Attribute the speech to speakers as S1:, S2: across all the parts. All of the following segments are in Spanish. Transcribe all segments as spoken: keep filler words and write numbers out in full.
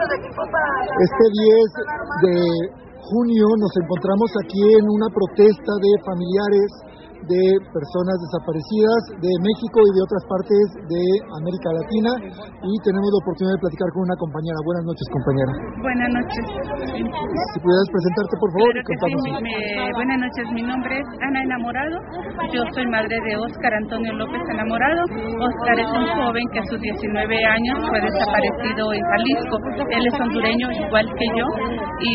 S1: Este diez de junio nos encontramos aquí en una protesta de familiares de personas desaparecidas de México y de otras partes de América Latina, y tenemos la oportunidad de platicar con una compañera. Buenas noches, compañera.
S2: Buenas noches.
S1: Si pudieras presentarte, por favor.
S2: Claro que sí. Me, buenas noches, mi nombre es Ana Enamorado. Yo soy madre de Óscar Antonio López Enamorado. Óscar es un joven que a sus diecinueve años fue desaparecido en Jalisco. Él es hondureño igual que yo, y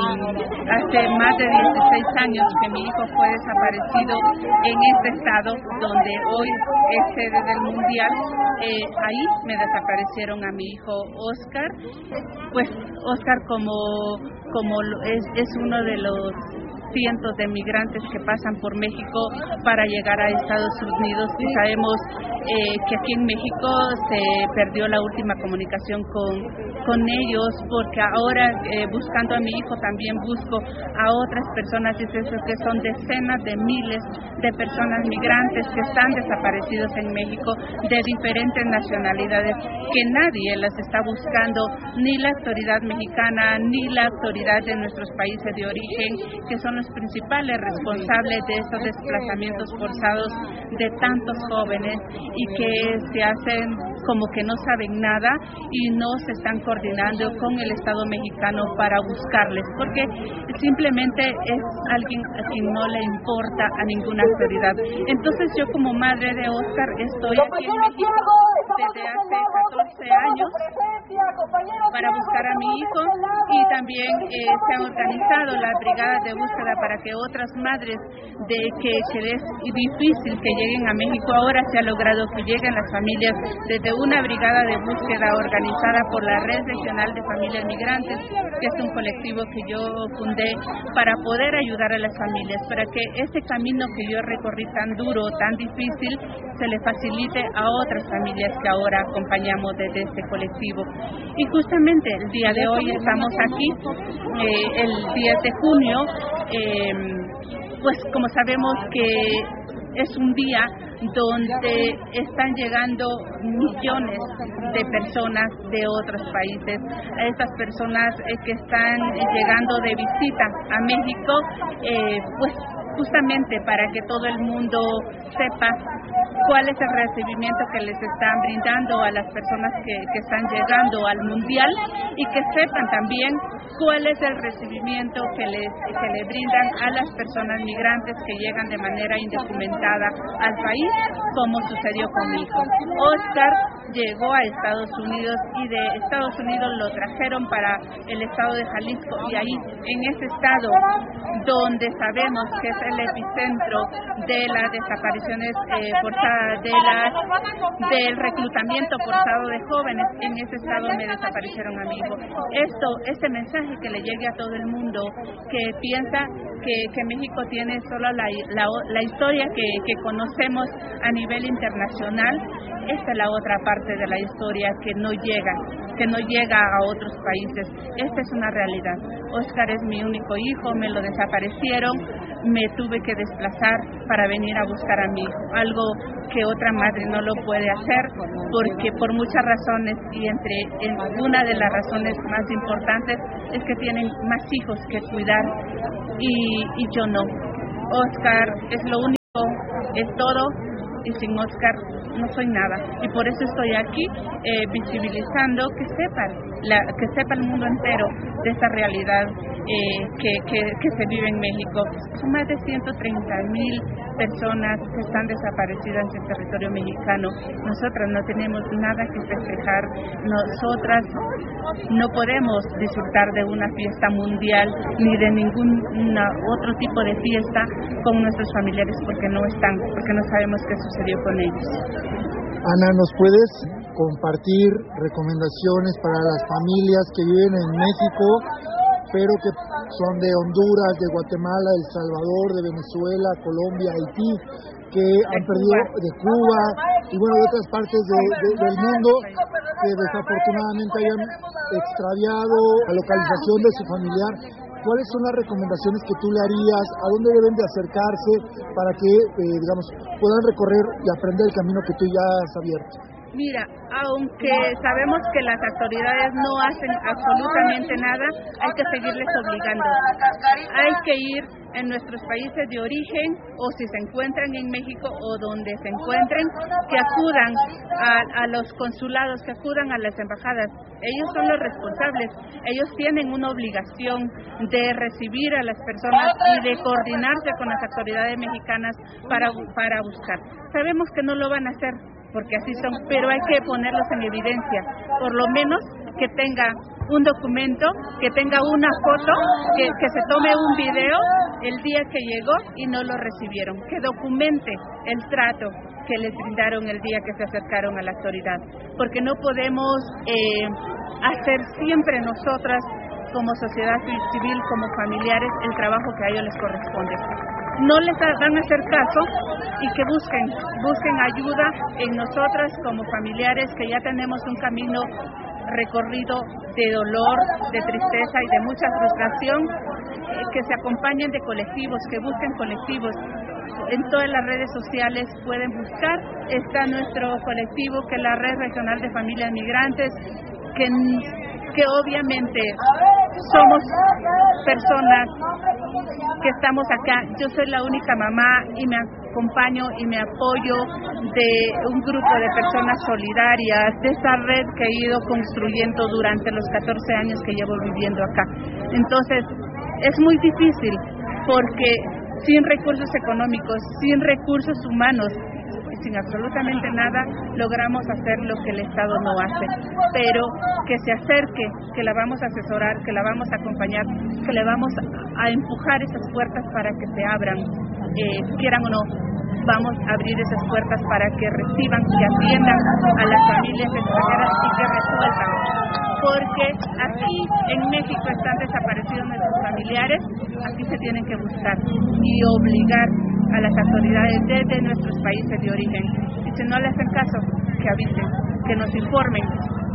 S2: hace más de dieciséis años que mi hijo fue desaparecido en este estado donde hoy es sede del mundial. Eh, ahí me desaparecieron a mi hijo Óscar. Pues Óscar, como, como es, es uno de los cientos de migrantes que pasan por México para llegar a Estados Unidos, y sabemos eh, que aquí en México se perdió la última comunicación con, con ellos, porque ahora eh, buscando a mi hijo también busco a otras personas, y eso que son decenas de miles de personas migrantes que están desaparecidos en México, de diferentes nacionalidades, que nadie las está buscando, ni la autoridad mexicana ni la autoridad de nuestros países de origen, que son los principales responsables de estos desplazamientos forzados de tantos jóvenes, y que se hacen como que no saben nada y no se están coordinando con el Estado mexicano para buscarles, porque simplemente es alguien a quien no le importa a ninguna autoridad. Entonces yo, como madre de Óscar, estoy aquí en México desde hace catorce años para buscar a mi hijo, y también eh, se han organizado las brigadas de búsqueda para que otras madres de que, que es difícil que lleguen a México. Ahora se ha logrado que lleguen las familias desde una brigada de búsqueda organizada por la Red Regional de Familias Migrantes, que es un colectivo que yo fundé para poder ayudar a las familias, para que ese camino que yo recorrí tan duro, tan difícil, se le facilite a otras familias que ahora acompañamos desde este colectivo. Y justamente el día de hoy estamos aquí, eh, el diez de junio, eh, pues como sabemos que es un día donde están llegando millones de personas de otros países, a estas personas eh, que están llegando de visita a México, eh, pues justamente para que todo el mundo sepa cuál es el recibimiento que les están brindando a las personas que, que están llegando al mundial, y que sepan también cuál es el recibimiento que les que le brindan a las personas migrantes que llegan de manera indocumentada al país, como sucedió con mi hijo. Óscar llegó a Estados Unidos, y de Estados Unidos lo trajeron para el estado de Jalisco, y ahí, en ese estado donde sabemos que es el epicentro de las desapariciones eh, forzadas, de la, del reclutamiento forzado de jóvenes, en ese estado me desaparecieron a mi hijo. Esto, este mensaje que le llegue a todo el mundo que piensa que, que México tiene solo la, la, la historia que, que conocemos a nivel internacional. Esta es la otra parte de la historia que no llega, que no llega a otros países. Esta es una realidad. Óscar es mi único hijo, me lo desaparecieron, me tuve que desplazar para venir a buscar a mi hijo, algo que otra madre no lo puede hacer, porque por muchas razones, y entre en una de las razones más importantes es que tienen más hijos que cuidar, y, y yo no. Óscar es lo único, es todo, y sin Óscar no soy nada, y por eso estoy aquí eh, visibilizando que sepan, la, que sepa el mundo entero de esta realidad eh, que, que, que se vive en México. Son más de ciento treinta mil personas que están desaparecidas en el territorio mexicano. Nosotras no tenemos nada que festejar, nosotras no podemos disfrutar de una fiesta mundial ni de ningún una, otro tipo de fiesta con nuestros familiares, porque no están, porque no sabemos qué sucedió con ellos.
S1: Ana, ¿nos puedes compartir recomendaciones para las familias que viven en México, pero que son de Honduras, de Guatemala, El Salvador, de Venezuela, Colombia, Haití, que han perdido, de Cuba y bueno, de otras partes de, de, del mundo, que desafortunadamente hayan extraviado la localización de su familiar? ¿Cuáles son las recomendaciones que tú le harías? ¿A dónde deben de acercarse para que, eh, digamos, puedan recorrer y aprender el camino que tú ya has abierto?
S2: Mira, aunque sabemos que las autoridades no hacen absolutamente nada, hay que seguirles obligando. Hay que ir en nuestros países de origen, o si se encuentran en México o donde se encuentren, que acudan a, a los consulados, que acudan a las embajadas. Ellos son los responsables. Ellos tienen una obligación de recibir a las personas y de coordinarse con las autoridades mexicanas para, para buscar. Sabemos que no lo van a hacer, porque así son, pero hay que ponerlos en evidencia, por lo menos que tenga un documento, que tenga una foto, que, que se tome un video el día que llegó y no lo recibieron, que documente el trato que les brindaron el día que se acercaron a la autoridad, porque no podemos eh, hacer siempre nosotras como sociedad civil, como familiares, el trabajo que a ellos les corresponde. No les van a hacer caso y que busquen, busquen ayuda en nosotras como familiares que ya tenemos un camino recorrido de dolor, de tristeza y de mucha frustración, que se acompañen de colectivos, que busquen colectivos. En todas las redes sociales pueden buscar, está nuestro colectivo que es la Red Regional de Familias Migrantes, que, que obviamente somos personas que estamos acá. Yo soy la única mamá y me acompaño y me apoyo de un grupo de personas solidarias, de esa red que he ido construyendo durante los catorce años que llevo viviendo acá. Entonces, es muy difícil porque sin recursos económicos, sin recursos humanos, sin absolutamente nada, logramos hacer lo que el Estado no hace. Pero que se acerque, que la vamos a asesorar, que la vamos a acompañar, que le vamos a empujar esas puertas para que se abran, eh, quieran o no, vamos a abrir esas puertas para que reciban, que atiendan a las familias extranjeras y que resuelvan. Porque aquí en México están desaparecidos nuestros familiares, aquí se tienen que buscar y obligar a las autoridades desde nuestros países de origen. Y si no le hacen caso, que avisen, que nos informen.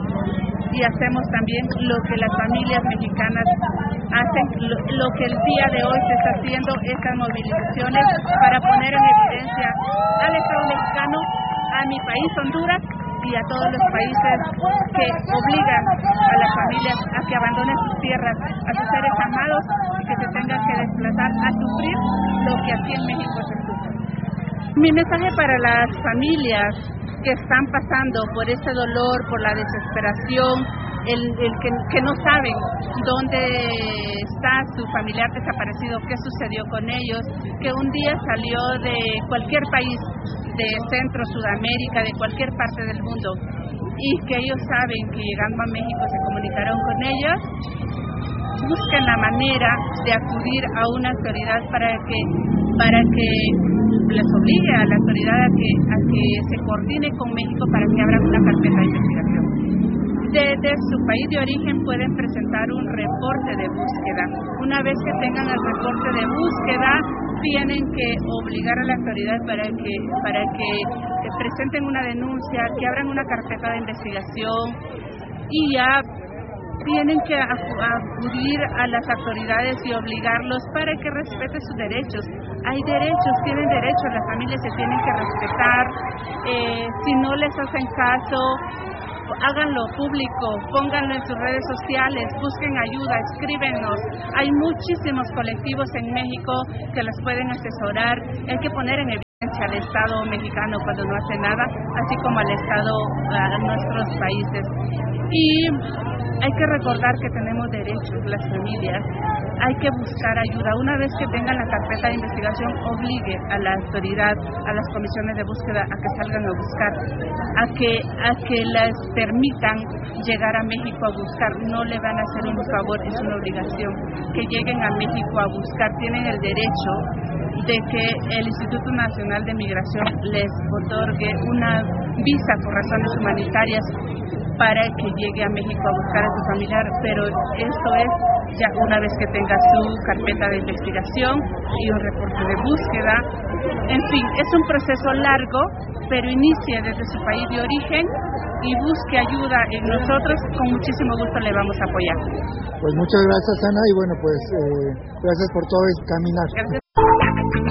S2: Y hacemos también lo que las familias mexicanas hacen, lo, lo que el día de hoy se está haciendo, estas movilizaciones para poner en evidencia al Estado mexicano, a mi país, Honduras, y a todos los países que obligan a las familias a que abandonen sus tierras, a sus seres amados, y que se tengan que desplazar a sufrir lo que aquí en México se sufre. Mi mensaje para las familias que están pasando por ese dolor, por la desesperación, el, el que, que no saben dónde está su familiar desaparecido, qué sucedió con ellos, que un día salió de cualquier país, de Centro, Sudamérica, de cualquier parte del mundo, y que ellos saben que llegando a México se comunicaron con ellos, busquen la manera de acudir a una autoridad para que para que les obligue a la autoridad a que, a que se coordine con México para que abran una carpeta de investigación. Desde su país de origen pueden presentar un reporte de búsqueda. Una vez que tengan el reporte de búsqueda, tienen que obligar a la autoridad para que para que, que presenten una denuncia, que abran una carpeta de investigación y ya tienen que acudir a las autoridades y obligarlos para que respeten sus derechos. Hay derechos, tienen derechos, las familias se tienen que respetar. Eh, si no les hacen caso, háganlo público, pónganlo en sus redes sociales, busquen ayuda, escríbenos. Hay muchísimos colectivos en México que los pueden asesorar. Hay que poner en evidencia al Estado mexicano cuando no hace nada, así como al Estado, a nuestros países. Y hay que recordar que tenemos derechos, las familias. Hay que buscar ayuda. Una vez que tengan la carpeta de investigación, obligue a la autoridad, a las comisiones de búsqueda, a que salgan a buscar, a que a que les permitan llegar a México a buscar. No le van a hacer un favor, es una obligación. Que lleguen a México a buscar. Tienen el derecho de que el Instituto Nacional de Migración les otorgue una visa por razones humanitarias para que llegue a México a buscar a su familiar, pero esto es ya una vez que tenga su carpeta de investigación y un reporte de búsqueda. En fin, es un proceso largo, pero inicie desde su país de origen y busque ayuda en nosotros, con muchísimo gusto le vamos a apoyar.
S1: Pues muchas gracias, Ana, y bueno, pues eh, gracias por todo este caminar.
S2: Gracias.